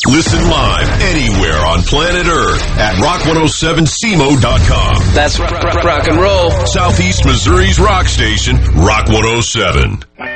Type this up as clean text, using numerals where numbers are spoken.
Listen live anywhere on planet Earth at rock107cmo.com. That's rock and roll. Southeast Missouri's rock station, Rock 107.